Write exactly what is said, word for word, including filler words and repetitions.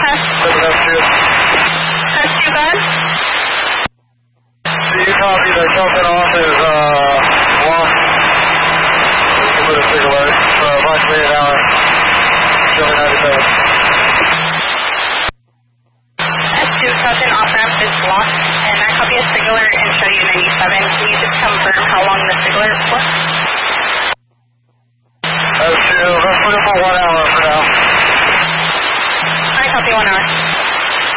Test. That's two. Test two, go ahead. So you copy the jumping off is, uh, lost. We can put a signal alert. So approximately an hour. Showing ninety-seven. Test two, Caution off-ramp is locked, and I copy a signaler and show you ninety-seven. Can you just confirm how long the signaler is for? That's two. Let's put it for one hour for now. I copy one hour.